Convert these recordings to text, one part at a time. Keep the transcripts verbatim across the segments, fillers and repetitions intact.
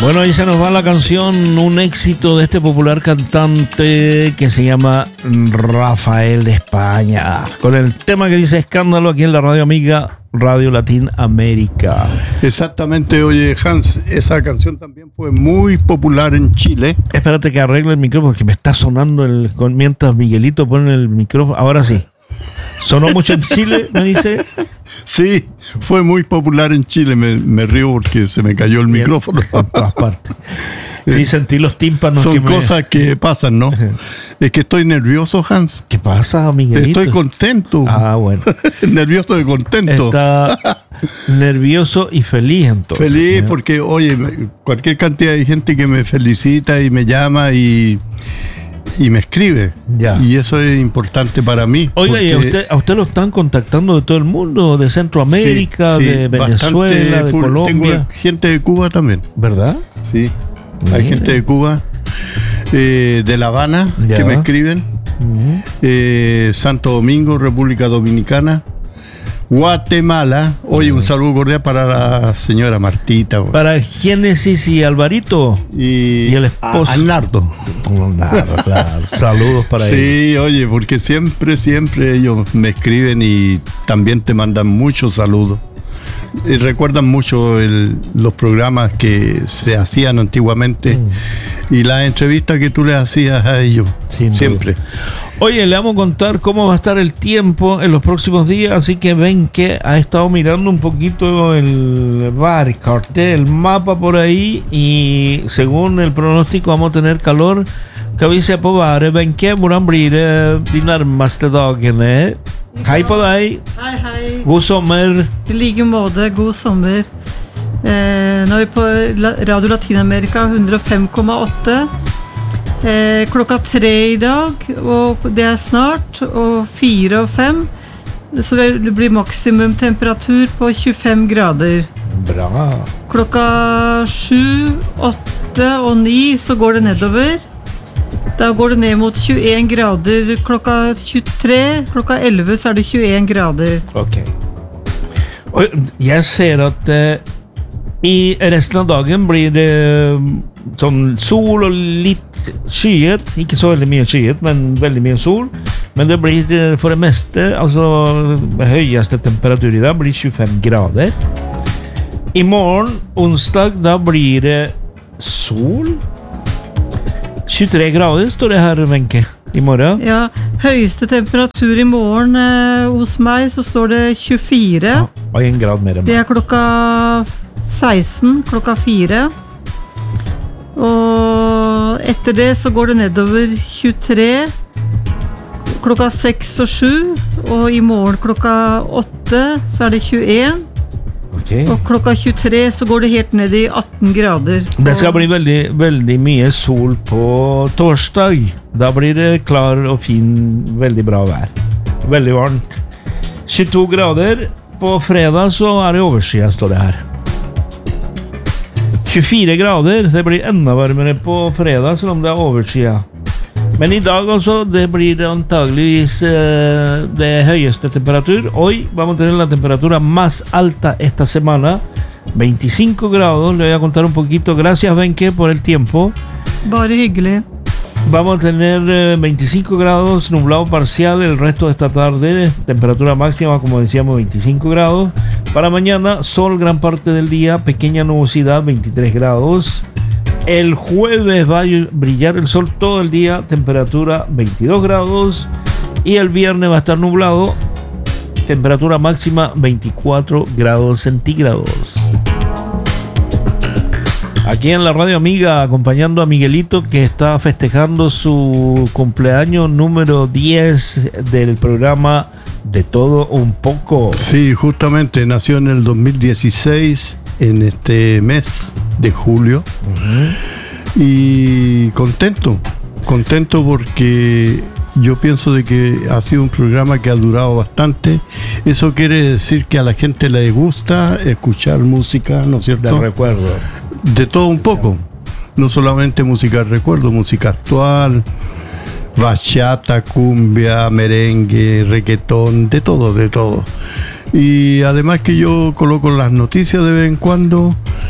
Bueno, ahí se nos va la canción, un éxito de este popular cantante que se llama Rafael de España, con el tema que dice Escándalo aquí en la radio amiga Radio Latinoamérica. Exactamente, oye Hans, esa canción también fue muy popular en Chile. Espérate que arregle el micrófono porque me está sonando el, mientras Miguelito pone el micrófono. Ahora sí. ¿Sonó mucho en Chile, me dice? Sí, fue muy popular en Chile. Me, me río porque se me cayó el Bien, micrófono. En todas partes. Sí, sentí los tímpanos. Son que me... cosas que pasan, ¿no? Es que estoy nervioso, Hans. ¿Qué pasa, Miguelito? Estoy contento. Ah, bueno. Nervioso y contento. Está nervioso y feliz entonces. Feliz ¿no? Porque, oye, cualquier cantidad de gente que me felicita y me llama y... y me escribe, ya. Y eso es importante para mí. Oiga, ¿y a usted, a usted lo están contactando de todo el mundo? ¿De Centroamérica, sí, sí, de Venezuela, de full. Colombia? Tengo gente de Cuba también. ¿Verdad? Sí, Mira. Hay gente de Cuba, eh, de La Habana, ya. que me escriben, uh-huh. eh, Santo Domingo, República Dominicana, Guatemala. Oye, un saludo cordial para la señora Martita. Güey. Para Génesis y Alvarito. Y, y el esposo. A, Arnardo. Arnardo, claro. Saludos para sí, ellos. Sí, oye, porque siempre, siempre ellos me escriben y también te mandan muchos saludos. Y recuerdan mucho el, los programas que se hacían antiguamente mm. y las entrevistas que tú les hacías a ellos. Sin siempre. Duda. Oye, le vamos a contar cómo va a estar el tiempo en los próximos días, así que ven que ha estado mirando un poquito el bar, el cartel, el mapa por ahí, y según el pronóstico vamos a tener calor. Kan vi se på været, Wenche? Hvordan blir det de nærmeste dagene? Hei på deg. Hei, hei. God sommer. I like måte, god sommer. Eh, nå er vi på Radio Latinamerika hundre og fem komma åtte. Eh, klokka tre i dag, og det er snart, og fire og fem. Så det blir maksimum temperatur på tjuefem grader. Bra. Klokka sju, åtte og ni så går det nedover. Da går det ned mot tjueen grader klokka tjuetre, klokka elleve så er det tjueen grader. Ok. Og jeg ser at eh, i resten av dagen blir det sånn sol og litt skyet, ikke så veldig mye skyet, men veldig mye sol. Men det blir for det meste, altså høyeste temperatur i dag blir tjuefem grader. I morgen, onsdag, da blir det sol. tjuetre grader står det her, Wenche, i morgen. Ja, høyeste temperatur i morgen eh, hos meg så står det tjuefire. Ja, og en grad mer enn meg. Det er klokka seksten, klokka fire. Og etter det så går det nedover tjuetre, klokka seks og sju, og i morgen klokka åtte så er det tjueen. Okay. Og klokka tjuetre så går det helt ned i atten grader. Det skal bli veldig, veldig mye sol på torsdag. Da blir det klar og fin, veldig bra vær. Veldig varmt. tjueto grader. På fredag så er det overskyet, står det her. tjuefire grader. Det blir enda varmere på fredag, selv om det er overskyet. Men i dag altså, det blir antaglivis eh, det høyeste temperatur. Hoy vamos a tener la temperatura más alta esta semana, veinticinco grados. Le voy a contar un poquito. Gracias, Wenche, por el tiempo. Bare hyggelig. Vamos a tener eh, veinticinco grados, nublado parcial el resto de esta tarde. Temperatura máxima, como decíamos, veinticinco grados. Para mañana, sol gran parte del día, pequeña nubosidad, veintitrés grados. El jueves va a brillar el sol todo el día, temperatura veintidós grados. Y el viernes va a estar nublado, temperatura máxima veinticuatro grados centígrados. Aquí en la radio amiga, acompañando a Miguelito, que está festejando su cumpleaños número diez del programa De Todo Un Poco. Sí, justamente nació en el dos mil dieciséis, en este mes de julio. Uh-huh. Y contento, contento porque yo pienso de que ha sido un programa que ha durado bastante. Eso quiere decir que a la gente le gusta escuchar música, ¿no es cierto? De recuerdo. De todo un poco, no solamente música de recuerdo, música actual, bachata, cumbia, merengue, reggaetón, de todo, de todo. Y además que yo coloco las noticias de vez en cuando,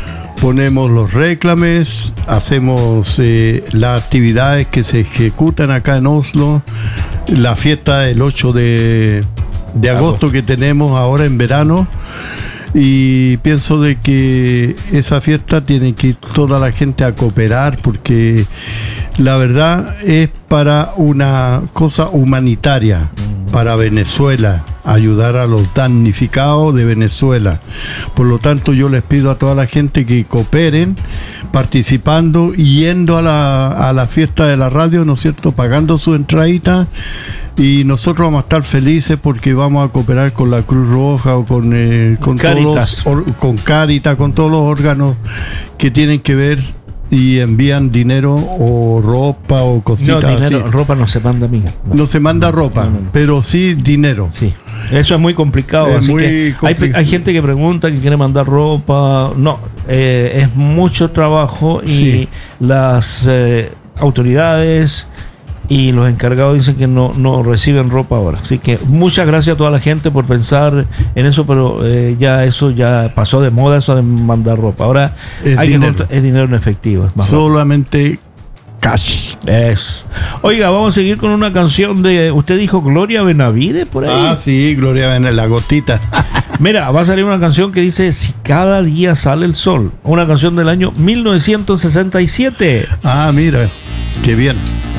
ponemos los réclames, hacemos eh, las actividades que se ejecutan acá en Oslo, la fiesta del ocho de, de agosto que tenemos ahora en verano. Y pienso de que esa fiesta tiene que ir toda la gente a cooperar, porque la verdad es para una cosa humanitaria, para Venezuela, ayudar a los damnificados de Venezuela. Por lo tanto, yo les pido a toda la gente que cooperen, participando y yendo a la, a la fiesta de la radio, ¿no es cierto?, pagando su entradita, y nosotros vamos a estar felices porque vamos a cooperar con la Cruz Roja o con, eh, con Cáritas. todos los, con Cáritas, con todos los órganos que tienen que ver y envían dinero o ropa o cositas No, dinero, así. ropa no se manda, Miguel. No, No se manda ropa, no, no, no. pero sí dinero. Sí. Eso es muy complicado. Es así muy que hay, complicado. hay gente que pregunta que quiere mandar ropa. No, eh, es mucho trabajo y Sí. las eh, autoridades y los encargados dicen que no, no reciben ropa ahora. Así que muchas gracias a toda la gente por pensar en eso, pero eh, ya eso ya pasó de moda, eso de mandar ropa. Ahora Es hay dinero. que contra- es dinero en efectivo. Es más Solamente cash. Eso. Oiga, vamos a seguir con una canción de. Usted dijo Gloria Benavides por ahí. Ah, sí, Gloria en la gotita. Mira, va a salir una canción que dice Si cada día sale el sol. Una canción del año mil novecientos sesenta y siete. Ah, mira, qué bien.